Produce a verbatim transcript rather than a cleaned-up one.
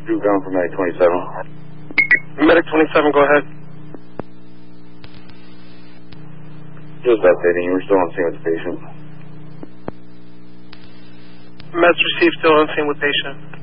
Drew Gunn from Medic twenty-seven. Medic twenty-seven, go ahead. Just updating you. We're still on scene with the patient. Meds received, still on scene with patient.